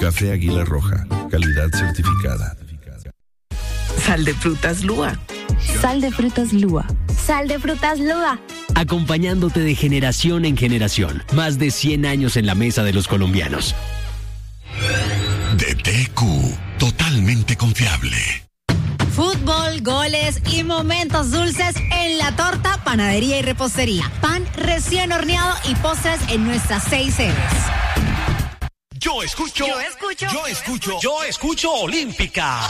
Café Águila Roja, calidad certificada. Sal de frutas Lúa. Sal de frutas Lúa. Sal de frutas Lúa. Acompañándote de generación en generación. Más de 100 años en la mesa de los colombianos. DTQ, totalmente confiable. Fútbol, goles y momentos dulces en la torta, panadería y repostería. Pan recién horneado y postres en nuestras 6 sedes. Yo escucho Olímpica.